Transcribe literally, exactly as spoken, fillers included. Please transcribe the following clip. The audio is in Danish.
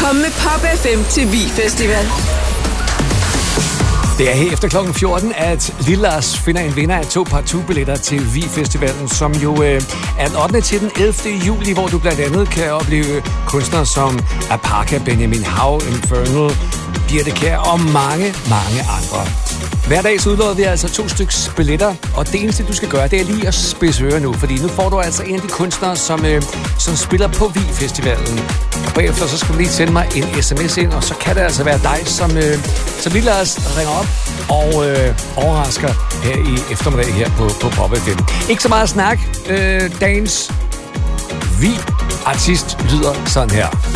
Kom med Pop F M til Vi Festival. Det er her efter klokken fjorten, at Lille Lars finder en vinder af to partout-billetter til Vi Festivalen, som jo øh, er den ottende til den ellevte juli, hvor du blandt andet kan opleve kunstnere som Apaka, Benjamin Hav, Infernal, Birte Kjær og mange, mange andre. Hver dag så udlåder vi altså to styks billetter, og det eneste, du skal gøre, det er lige at spidse ører nu, fordi nu får du altså en af de kunstnere, som, øh, som spiller på Vi Festivalen. Og bagefter så skal du lige sende mig en sms ind, og så kan det altså være dig, som, øh, som lige lader os ringer op og øh, overrasker her i eftermiddag her på, på Pop F M. Ikke så meget snak. Øh, dagens Vi-artist lyder sådan her.